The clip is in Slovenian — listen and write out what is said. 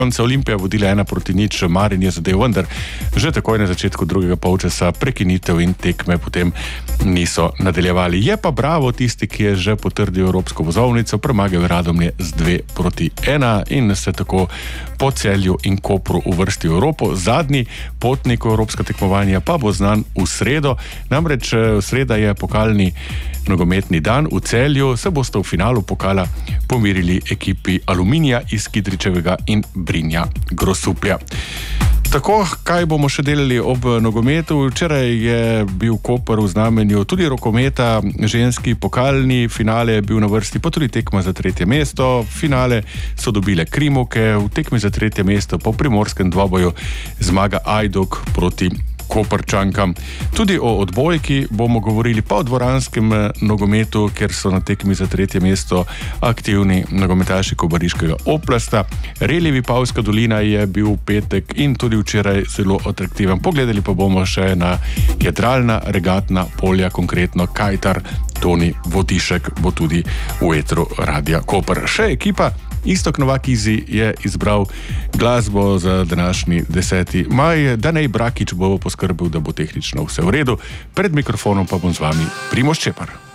Konca Olimpija vodila 1-0, Marin je zadev, vendar že takoj na začetku drugega polčasa prekinitev in tekme potem niso nadaljevali. Je pa Bravo tisti, ki je že potrdil evropsko vozovnico, premagal Radomlje z 2-1 in se tako po Celju in Kopru uvrsti v Evropo. Zadnji potnik evropska tekmovanja pa bo znan v sredo. Namreč sreda je pokalni nogometni dan v Celju, se boste v finalu pokala pomirili ekipi Aluminija iz Kidričevega in Brinja Grosuplja. Tako, kaj bomo še delali ob nogometu? Včeraj je bil Koper v znamenju tudi rokometa, ženski pokalni finale je bil na vrsti, pa tudi tekma za 3. mesto. Finale so dobile Krimovke, v tekmi za 3. mesto po primorskem dvoboju zmaga Ajduk proti Koprčankam. Tudi o odbojki bomo govorili, pa o dvoranskem nogometu, ker so na tekmi za 3. mesto aktivni nogometaši Kobariškega Oplasta. Relij Vipavska dolina je bil v petek in tudi včeraj zelo atraktiven. Pogledali pa bomo še na jadralna regatna polja, konkretno Kajtar. Toni Vodišek bo tudi v etru Radia Koper. Še ekipa Iztok Novak Izi je izbral glasbo za današnji 10. maj. Danej Brakič bo poskrbel, da bo tehnično vse v redu. Pred mikrofonom pa bom z vami Primož Čepar.